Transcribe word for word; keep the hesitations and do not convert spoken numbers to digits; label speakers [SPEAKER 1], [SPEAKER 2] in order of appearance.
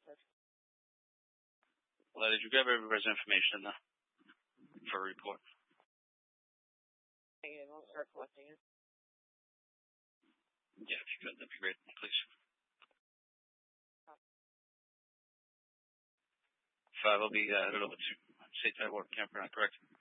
[SPEAKER 1] Well, did you grab everybody's information uh, for a report?
[SPEAKER 2] Yeah, we'll start collecting it.
[SPEAKER 1] Yeah, if you could, that'd be great, please. Five will be uh, headed over to State Water Camp, correct?